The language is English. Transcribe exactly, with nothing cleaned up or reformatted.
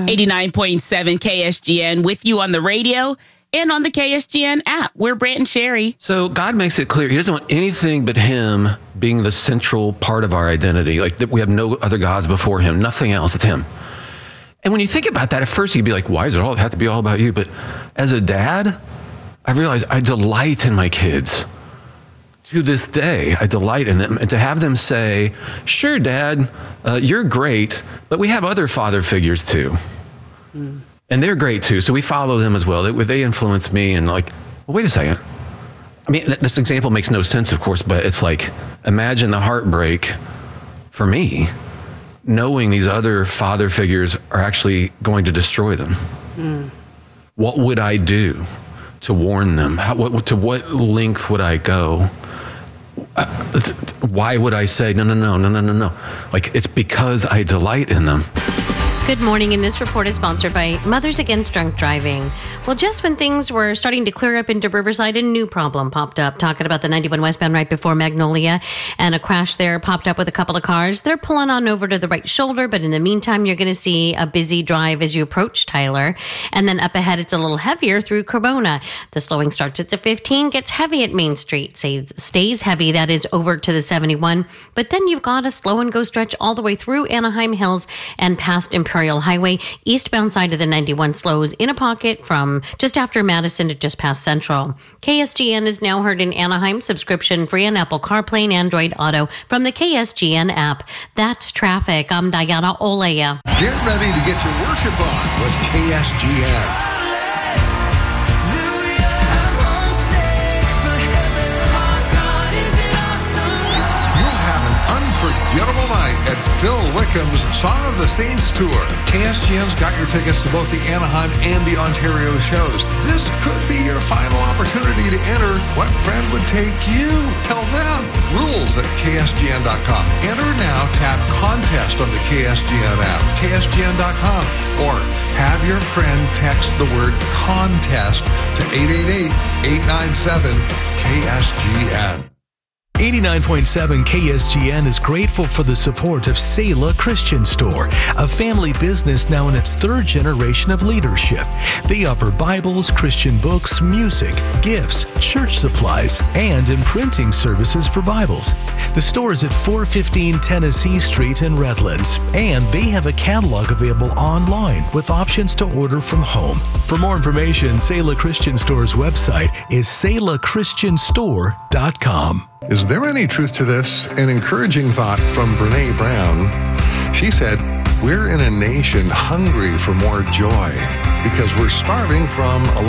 eighty-nine point seven K S G N with you on the radio and on the K S G N app. We're Brant and Sherry. So God makes it clear he doesn't want anything but him being the central part of our identity. Like that we have no other gods before him, nothing else, it's him. And when you think about that, at first you'd be like, why does it all have to be all about you? But as a dad, I realized I delight in my kids. To this day, I delight in them. And to have them say, sure, Dad, uh, you're great, but we have other father figures too. Mm. And they're great too, so we follow them as well. They, they influence me and like, well, wait a second. I mean, th- this example makes no sense, of course, but it's like, imagine the heartbreak for me, knowing these other father figures are actually going to destroy them. Mm. What would I do to warn them? How, what, to what length would I go? Uh, why would I say, no, no, no, no, no, no, no? Like, it's because I delight in them. Good morning, and this report is sponsored by Mothers Against Drunk Driving. Well, just when things were starting to clear up into Riverside, a new problem popped up. Talking about the ninety-one westbound right before Magnolia, and a crash there popped up with a couple of cars. They're pulling on over to the right shoulder, but in the meantime, you're going to see a busy drive as you approach Tyler. And then up ahead, it's a little heavier through Corona. The slowing starts at the fifteen, gets heavy at Main Street, stays, stays heavy, that is, over to the seventy-one. But then you've got a slow and go stretch all the way through Anaheim Hills and past Imperial Highway. Eastbound side of the ninety-one slows in a pocket from just after Madison to just past Central. K S G N is now heard in Anaheim, subscription free on Apple CarPlay and Android Auto from the K S G N app. That's traffic. I'm Diana Olea. Get ready to get your worship on with K S G N. Unforgettable night at Phil Wickham's Song of the Saints Tour. K S G N's got your tickets to both the Anaheim and the Ontario shows. This could be your final opportunity to enter. What friend would take you? Tell them. Rules at K S G N dot com. Enter now. Tap contest on the K S G N app. K S G N dot com. Or have your friend text the word contest to eight eight eight, eight nine seven, K S G N. eighty-nine point seven K S G N is grateful for the support of Selah Christian Store, a family business now in its third generation of leadership. They offer Bibles, Christian books, music, gifts, church supplies, and imprinting services for Bibles. The store is at four fifteen Tennessee Street in Redlands, and they have a catalog available online with options to order from home. For more information, Selah Christian Store's website is selah christian store dot com. Is there any truth to this? An encouraging thought from Brene Brown. She said, we're in a nation hungry for more joy because we're starving from a